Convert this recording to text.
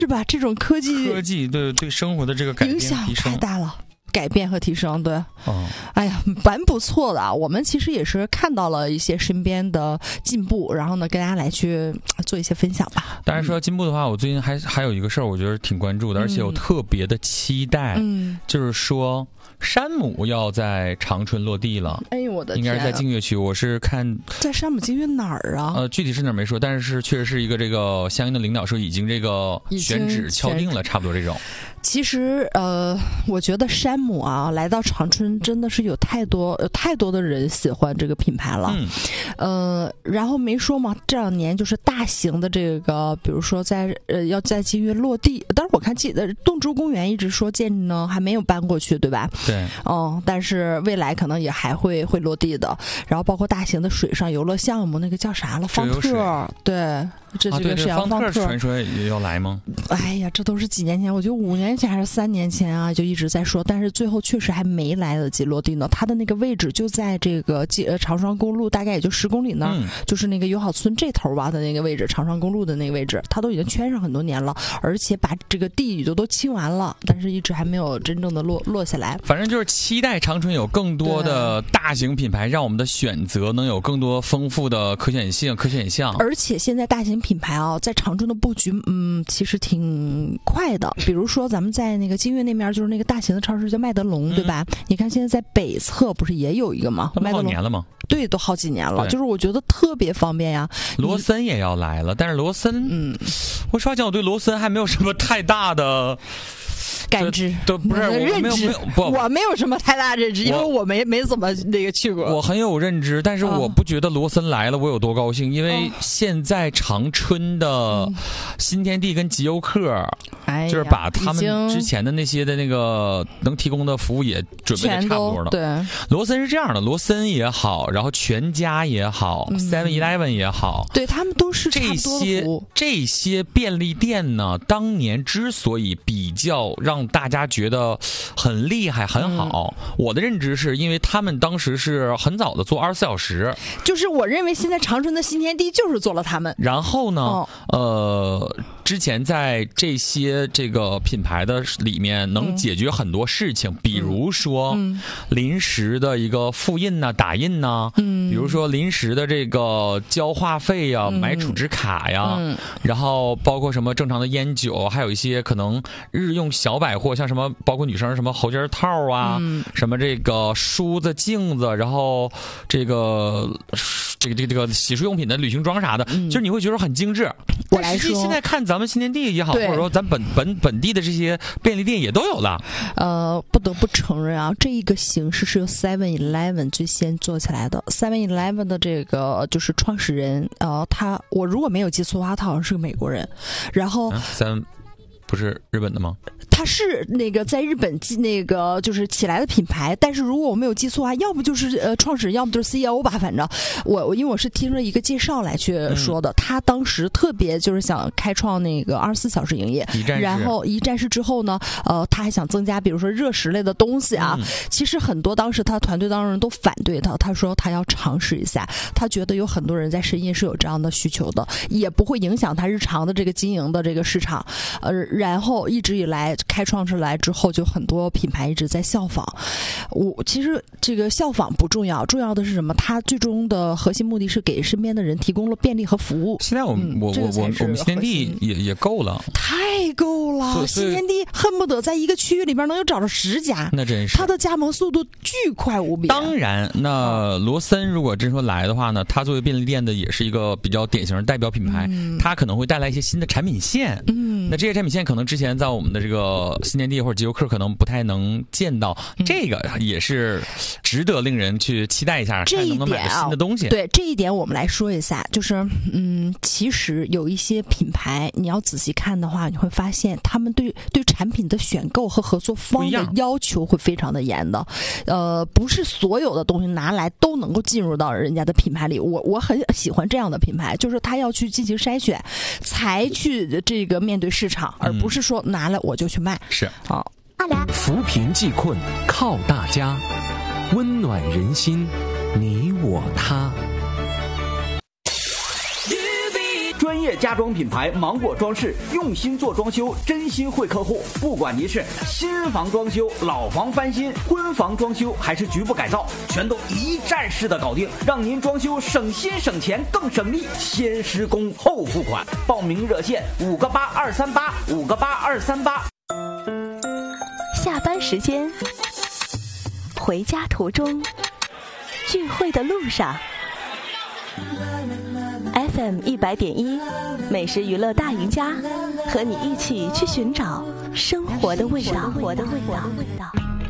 是吧？这种科技对生活的这个改变影响提升太大了。改变和提升，对， 哦， 哎呀，蛮不错的啊。我们其实也是看到了一些身边的进步，然后呢，跟大家来去做一些分享吧。 当然说进步的话，我最近还有一个事儿，我觉得挺关注的，而且我特别的期待，就是说山姆要在长春落地了。 哎呦我的天， 应该是在净月区。我是看在山姆净月哪儿啊？ 具体是哪儿没说，但是确实是一个这个相应的领导说已经这个选址敲定了，差不多这种。 其实我觉得山姆啊来到长春真的是有太多的人喜欢这个品牌了。然后没说嘛，这2年就是大型的这个，比如说要在净月落地，但是我看动植物公园一直说建呢还没有搬过去，对吧？ 对。 但是未来可能也还会落地的。然后包括大型的水上游乐项目，那个叫啥了？方特，对。这个沈阳方特传说也要来吗？ 哎呀，这都是几年前，我觉得5年前还是3年前啊，就一直在说，但是最后确实还没来得及落地呢。它的那个位置就在这个长双公路大概也就10公里那儿，就是那个友好村这头吧的那个位置，长双公路的那个位置，它都已经圈上很多年了，而且把这个地都清完了，但是一直还没有真正的落下来。 反正就是期待长春有更多的大型品牌，让我们的选择能有更多丰富的可选项。 而且现在大型品牌啊，在长春的布局，其实挺快的。比如说，咱们在那个净月那边，就是那个大型的超市叫麦德龙，对吧？你看现在在北侧不是也有一个吗？ 麦德龙好年了吗？ 对，都好几年了。就是我觉得特别方便呀。 罗森也要来了，但是罗森，我实话讲，我对罗森还没有什么太大的感知， 都不是我没有什么太大认知，因为我没怎么那个去过。 我很有认知，但是我不觉得罗森来了我有多高兴，因为现在长春的新天地跟极游客，就是把他们之前的那些的那个能提供的服务也准备的差不多了。 对， 罗森是这样的，罗森也好，然后全家也好，7-Eleven 也好， 对他们都是差不多的服务。 这些便利店呢，当年之所以比较让大家觉得很厉害很好，我的认知是因为他们当时是很早的做24小时， 就是我认为现在长春的新天地就是做了他们。 然后呢，之前在这些这个品牌的里面能解决很多事情，比如说临时的一个复印呐、打印呐，比如说临时的这个交话费呀、买储值卡呀，然后包括什么正常的烟酒，还有一些可能日用小百货，像什么包括女生什么喉结套啊，什么这个梳子、镜子，然后这个洗漱用品的旅行装啥的，就是你会觉得很精致。 我来说， 现在看咱们新天地也好，或者说咱本地的这些便利店也都有了。 不得不承认啊，这一个形式是由 7-Eleven 最先做起来的。7-Eleven 的这个就是创始人，我如果没有记错的话，他好像是个美国人。然后不是日本的吗？ 它是那个在日本那个就是起来的品牌，但是如果我没有记错啊，要不就是创始人，要么就是 CEO 吧。反正我因为我是听了一个介绍来去说的，他当时特别就是想开创那个24小时营业，然后一站式之后呢，他还想增加比如说热食类的东西啊。其实很多当时他团队当中人都反对他说他要尝试一下，他觉得有很多人在深夜是有这样的需求的，也不会影响他日常的这个经营的这个市场。然后一直以来开创出来之后，就很多品牌一直在效仿。其实这个效仿不重要，重要的是什么？它最终的核心目的是给身边的人提供了便利和服务。 现在我们新天地也够了， 太够了。新天地恨不得在一个区域里边能有找到10家， 那真是。 它的加盟速度巨快无比。 当然，那罗森如果真说来的话呢，它作为便利店的也是一个比较典型的代表品牌，它可能会带来一些新的产品线。那这些产品线可能之前在我们的这个新天地或者极游客可能不太能见到，这个也是值得令人去期待一下，看能不能买到新的东西。 对这一点我们来说一下，就是其实有一些品牌你要仔细看的话，你会发现他们对产品的选购和合作方的要求会非常的严的。不是所有的东西拿来都能够进入到人家的品牌里。我很喜欢这样的品牌，就是他要去进行筛选，才去这个面对市场，而不是说拿了我就去卖。 是好， 扶贫济困靠大家，温暖人心，你我他。专业家装品牌芒果装饰，用心做装修，真心惠客户。不管您是新房装修、老房翻新、婚房装修，还是局部改造，全都一站式的搞定，让您装修省心省钱更省力。先施工后付款，报名热线58238，58238。 下班时间，回家途中，聚会的路上。FM 100.1，美食娱乐大赢家，和你一起去寻找生活的味道。